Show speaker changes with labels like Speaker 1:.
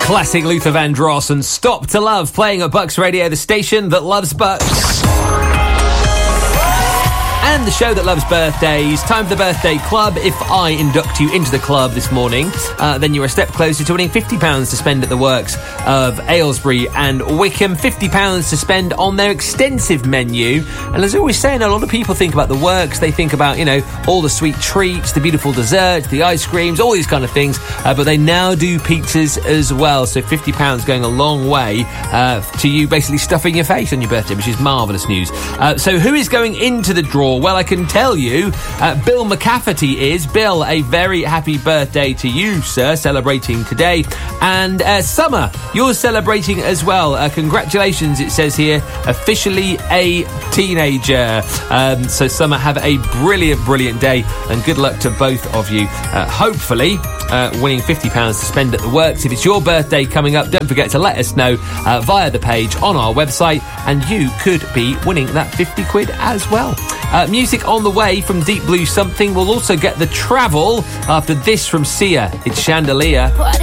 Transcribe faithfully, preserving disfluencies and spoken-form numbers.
Speaker 1: Classic Luther Vandross and Stop to Love, playing at Bucks Radio, the station that loves Bucks. And the show that loves birthdays. Time for the birthday club. If I induct you into the club this morning, uh, then you're a step closer to winning fifty pounds to spend at the works of Aylesbury and Wickham. fifty pounds to spend on their extensive menu. And as I always say, a lot of people think about the works. They think about, you know, all the sweet treats, the beautiful desserts, the ice creams, all these kind of things. Uh, but they now do pizzas as well. So fifty pounds going a long way uh, to you basically stuffing your face on your birthday, which is marvellous news. Uh, so who is going into the draw? Well, I can tell you, uh, Bill McCafferty is. Bill, a very happy birthday to you, sir, celebrating today. And uh, Summer, you're celebrating as well. Uh, congratulations, it says here, officially a teenager. Um, so Summer, have a brilliant, brilliant day, and good luck to both of you. Uh, hopefully, uh, winning fifty pounds to spend at the works. If it's your birthday coming up, don't forget to let us know uh, via the page on our website, and you could be winning that fifty quid as well. Uh, music on the way from Deep Blue Something. We'll also get the travel after this from Sia. It's Chandelier.